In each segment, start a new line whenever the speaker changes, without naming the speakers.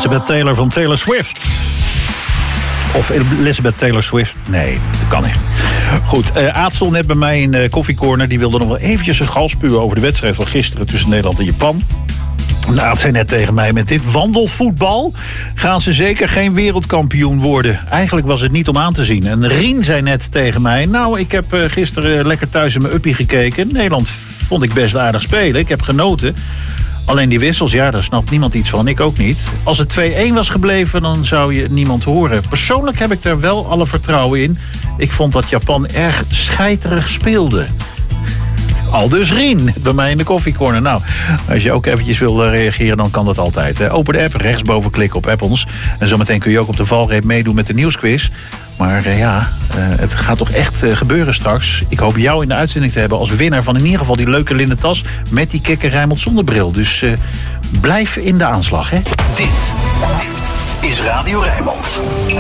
Elizabeth Taylor van Taylor Swift. Of Elizabeth Taylor Swift. Nee, dat kan niet. Goed, Aad stond net bij mij in de koffiecorner. Die wilde nog wel eventjes een gal spuwen over de wedstrijd van gisteren tussen Nederland en Japan. Aad zei net tegen mij, met dit wandelvoetbal gaan ze zeker geen wereldkampioen worden. Eigenlijk was het niet om aan te zien. En Rien zei net tegen mij, nou, ik heb gisteren lekker thuis in mijn uppie gekeken. Nederland vond ik best aardig spelen. Ik heb genoten. Alleen die wissels, ja, daar snapt niemand iets van. Ik ook niet. Als het 2-1 was gebleven, dan zou je niemand horen. Persoonlijk heb ik er wel alle vertrouwen in. Ik vond dat Japan erg scheiterig speelde. Aldus Rien, bij mij in de koffiecorner. Nou, als je ook eventjes wil reageren, dan kan dat altijd. Hè. Open de app, rechtsboven klikken op Appons. En zometeen kun je ook op de valreep meedoen met de nieuwsquiz. Maar het gaat toch echt gebeuren straks. Ik hoop jou in de uitzending te hebben als winnaar van in ieder geval die leuke linnen tas met die Kikker Rijnmond zonder bril. Dus blijf in de aanslag, hè.
Dit is Radio Rijnmond.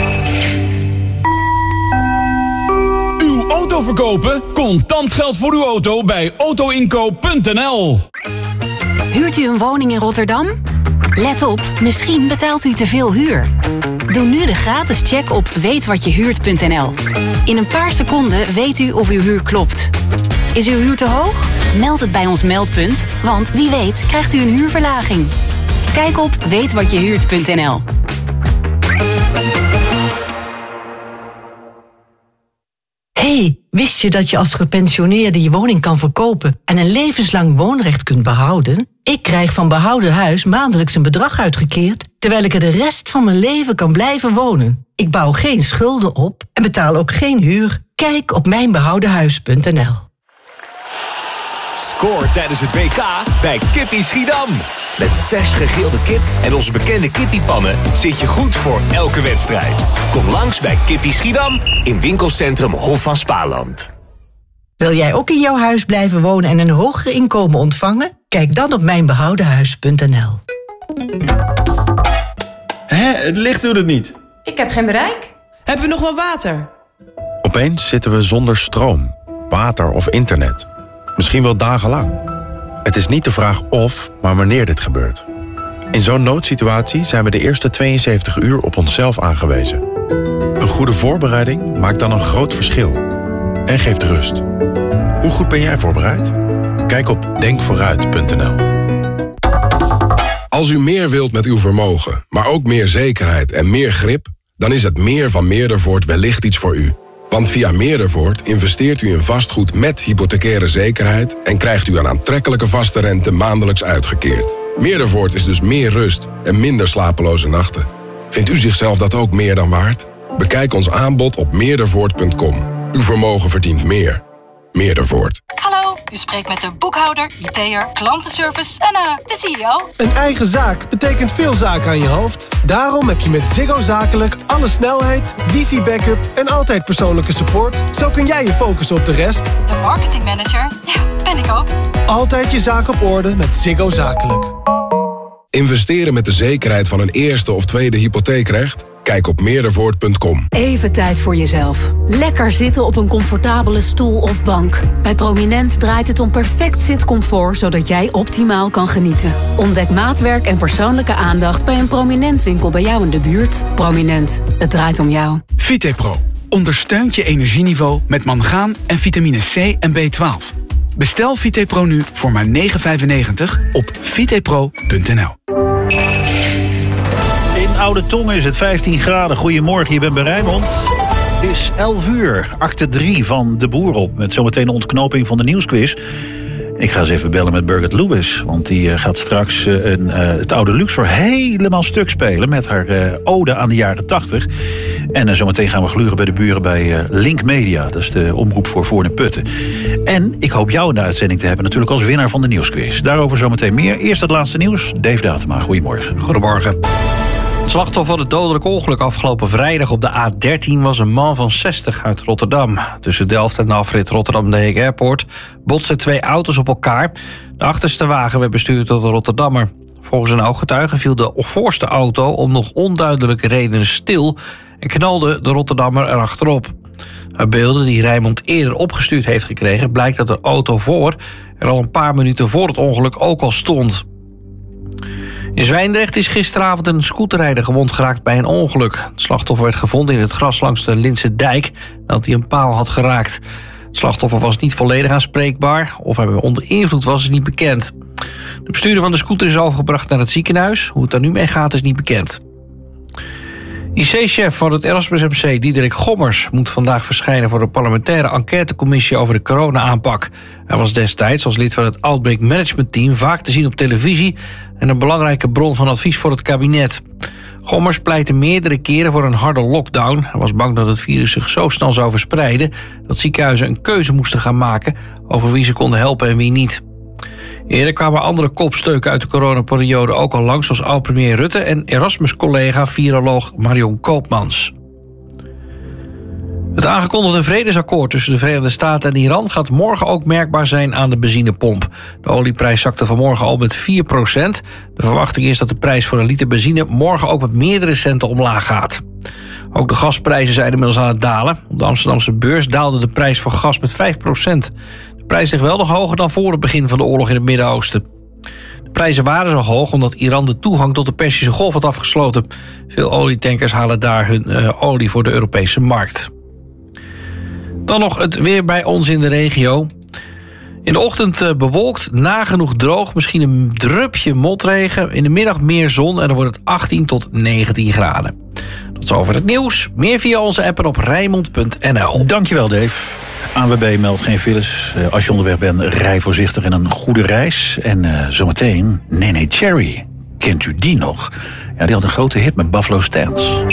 Uw auto verkopen? Contant geld voor uw auto bij autoinkoop.nl.
Huurt u een woning in Rotterdam? Let op, misschien betaalt u te veel huur. Doe nu de gratis check op weetwatjehuurt.nl. In een paar seconden weet u of uw huur klopt. Is uw huur te hoog? Meld het bij ons meldpunt, want wie weet krijgt u een huurverlaging. Kijk op weetwatjehuurt.nl.
Hey, wist je dat je als gepensioneerde je woning kan verkopen en een levenslang woonrecht kunt behouden? Ik krijg van Behouden Huis maandelijks een bedrag uitgekeerd, terwijl ik er de rest van mijn leven kan blijven wonen. Ik bouw geen schulden op en betaal ook geen huur. Kijk op mijnbehoudenhuis.nl.
Scoor tijdens het WK bij Kippie Schiedam. Met vers gegrilde kip en onze bekende kippiepannen zit je goed voor elke wedstrijd. Kom langs bij Kippie Schiedam in winkelcentrum Hof van Spaarland.
Wil jij ook in jouw huis blijven wonen en een hoger inkomen ontvangen? Kijk dan op mijnbehoudenhuis.nl.
Het licht doet het niet.
Ik heb geen bereik.
Hebben we nog wel water?
Opeens zitten we zonder stroom, water of internet. Misschien wel dagenlang. Het is niet de vraag of, maar wanneer dit gebeurt. In zo'n noodsituatie zijn we de eerste 72 uur op onszelf aangewezen. Een goede voorbereiding maakt dan een groot verschil. En geeft rust. Hoe goed ben jij voorbereid? Kijk op denkvooruit.nl.
Als u meer wilt met uw vermogen, maar ook meer zekerheid en meer grip, dan is het meer van Meerdervoort wellicht iets voor u. Want via Meerdervoort investeert u in vastgoed met hypothecaire zekerheid en krijgt u een aantrekkelijke vaste rente maandelijks uitgekeerd. Meerdervoort is dus meer rust en minder slapeloze nachten. Vindt u zichzelf dat ook meer dan waard? Bekijk ons aanbod op meerdervoort.com. Uw vermogen verdient meer. Meerdervoort.
Hallo, u spreekt met de boekhouder, IT'er, klantenservice en de CEO.
Een eigen zaak betekent veel zaken aan je hoofd. Daarom heb je met Ziggo Zakelijk alle snelheid, wifi-backup en altijd persoonlijke support. Zo kun jij je focussen op de rest.
De marketingmanager, ja, ben ik ook.
Altijd je zaak op orde met Ziggo Zakelijk.
Investeren met de zekerheid van een eerste of tweede hypotheekrecht? Kijk op meerdervoort.com.
Even tijd voor jezelf. Lekker zitten op een comfortabele stoel of bank. Bij Prominent draait het om perfect zitcomfort, zodat jij optimaal kan genieten. Ontdek maatwerk en persoonlijke aandacht bij een Prominent winkel bij jou in de buurt. Prominent, het draait om jou.
Vitepro ondersteunt je energieniveau met mangaan en vitamine C en B12. Bestel Vitepro nu voor maar €9,95 op vitepro.nl.
In Oude Tongen is het 15 graden. Goedemorgen, je bent bij Rijnmond. Het is 11 uur, acte 3 van De Boer op. Met zometeen de ontknoping van de nieuwsquiz. Ik ga eens even bellen met Birgit Lewis. Want die gaat straks het oude Luxor helemaal stuk spelen. Met haar ode aan de jaren 80. En zometeen gaan we gluren bij de buren bij Link Media. Dat is de omroep voor Voorn en Putten. En ik hoop jou in de uitzending te hebben. Natuurlijk als winnaar van de nieuwsquiz. Daarover zometeen meer. Eerst het laatste nieuws. Dave Datema, goedemorgen.
Goedemorgen. Het slachtoffer van het dodelijk ongeluk afgelopen vrijdag op de A13 was een man van 60 uit Rotterdam. Tussen Delft en de afrit Rotterdam-De Heek Airport botsten 2 auto's op elkaar. De achterste wagen werd bestuurd door de Rotterdammer. Volgens een ooggetuige viel de voorste auto om nog onduidelijke redenen stil en knalde de Rotterdammer erachterop. Uit beelden die Rijnmond eerder opgestuurd heeft gekregen blijkt dat de auto voor er al een paar minuten voor het ongeluk ook al stond. In Zwijndrecht is gisteravond een scooterrijder gewond geraakt bij een ongeluk. Het slachtoffer werd gevonden in het gras langs de Lintse dijk nadat hij een paal had geraakt. Het slachtoffer was niet volledig aanspreekbaar. Of hij onder invloed was, is niet bekend. De bestuurder van de scooter is overgebracht naar het ziekenhuis. Hoe het daar nu mee gaat, is niet bekend. IC-chef van het Erasmus MC, Diederik Gommers, moet vandaag verschijnen voor de parlementaire enquêtecommissie over de corona-aanpak. Hij was destijds als lid van het Outbreak Management Team vaak te zien op televisie en een belangrijke bron van advies voor het kabinet. Gommers pleitte meerdere keren voor een harde lockdown. Hij was bang dat het virus zich zo snel zou verspreiden dat ziekenhuizen een keuze moesten gaan maken over wie ze konden helpen en wie niet. Eerder kwamen andere kopstukken uit de coronaperiode ook al langs, zoals oud-premier Rutte en Erasmus-collega viroloog Marion Koopmans. Het aangekondigde vredesakkoord tussen de Verenigde Staten en Iran gaat morgen ook merkbaar zijn aan de benzinepomp. De olieprijs zakte vanmorgen al met 4%. De verwachting is dat de prijs voor een liter benzine morgen ook met meerdere centen omlaag gaat. Ook de gasprijzen zijn inmiddels aan het dalen. Op de Amsterdamse beurs daalde de prijs voor gas met 5%. De prijs ligt wel nog hoger dan voor het begin van de oorlog in het Midden-Oosten. De prijzen waren zo hoog omdat Iran de toegang tot de Perzische Golf had afgesloten. Veel olietankers halen daar hun olie voor de Europese markt. Dan nog het weer bij ons in de regio. In de ochtend bewolkt, nagenoeg droog, misschien een drupje motregen. In de middag meer zon en dan wordt het 18 tot 19 graden. Tot zover het nieuws. Meer via onze app en op Rijnmond.nl.
Dankjewel, Dave. ANWB meldt geen files. Als je onderweg bent, rij voorzichtig en een goede reis. En zometeen Nene Cherry. Kent u die nog? Ja, die had een grote hit met Buffalo Stance.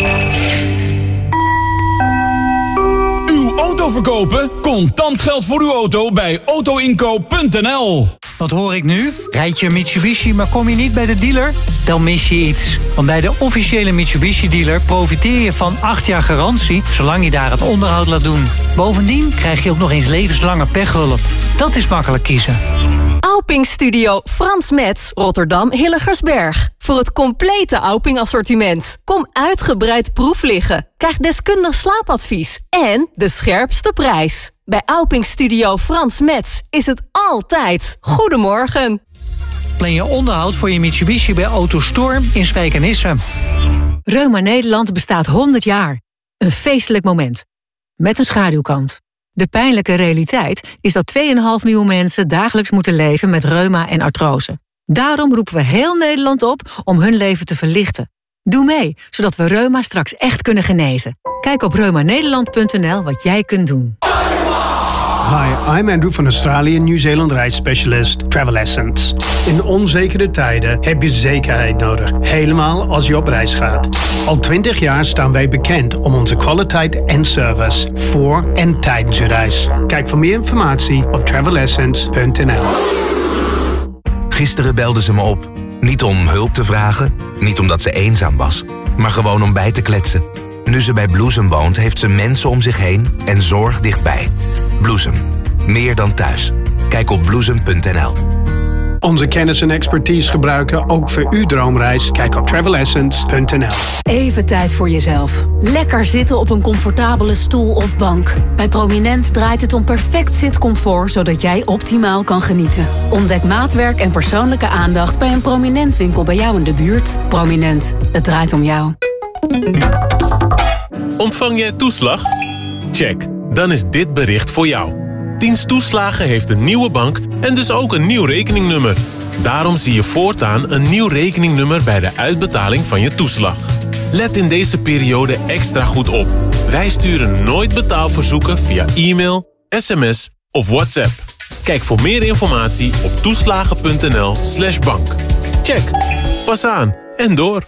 Uw auto verkopen? Contant geld voor uw auto bij autoinkoop.nl.
Wat hoor ik nu? Rijd je een Mitsubishi, maar kom je niet bij de dealer? Dan mis je iets. Want bij de officiële Mitsubishi-dealer profiteer je van 8 jaar garantie, zolang je daar het onderhoud laat doen. Bovendien krijg je ook nog eens levenslange pechhulp. Dat is makkelijk kiezen.
Auping Studio Frans Metz, Rotterdam Hilligersberg. Voor het complete Auping assortiment. Kom uitgebreid proef liggen. Krijg deskundig slaapadvies. En de scherpste prijs. Bij Auping Studio Frans Metz is het altijd goedemorgen.
Plan je onderhoud voor je Mitsubishi bij Autostorm in Spijkenisse.
Reuma Nederland bestaat 100 jaar. Een feestelijk moment. Met een schaduwkant. De pijnlijke realiteit is dat 2,5 miljoen mensen dagelijks moeten leven met reuma en artrose. Daarom roepen we heel Nederland op om hun leven te verlichten. Doe mee, zodat we reuma straks echt kunnen genezen. Kijk op reumanederland.nl wat jij kunt doen.
Hi, I'm Andrew van Australië Nieuw-Zeeland reisspecialist Travel Essence. In onzekere tijden heb je zekerheid nodig, helemaal als je op reis gaat. Al 20 jaar staan wij bekend om onze kwaliteit en service voor en tijdens je reis. Kijk voor meer informatie op travelessence.nl.
Gisteren belde ze me op. Niet om hulp te vragen, niet omdat ze eenzaam was, maar gewoon om bij te kletsen. Nu ze bij Bloesem woont, heeft ze mensen om zich heen en zorg dichtbij. Bloesem. Meer dan thuis. Kijk op bloesem.nl.
Onze kennis en expertise gebruiken ook voor uw droomreis. Kijk op travelessence.nl.
Even tijd voor jezelf. Lekker zitten op een comfortabele stoel of bank. Bij Prominent draait het om perfect zitcomfort, zodat jij optimaal kan genieten. Ontdek maatwerk en persoonlijke aandacht bij een Prominent winkel bij jou in de buurt. Prominent. Het draait om jou.
Ontvang jij toeslag? Check. Dan is dit bericht voor jou. Dienst Toeslagen heeft een nieuwe bank en dus ook een nieuw rekeningnummer. Daarom zie je voortaan een nieuw rekeningnummer bij de uitbetaling van je toeslag. Let in deze periode extra goed op. Wij sturen nooit betaalverzoeken via e-mail, sms of WhatsApp. Kijk voor meer informatie op toeslagen.nl/bank. Check. Pas aan en door.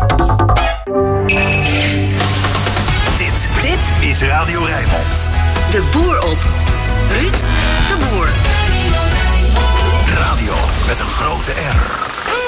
Dit is Radio Rijnmond.
De boer op. Ruud de Boer.
Radio met een grote R.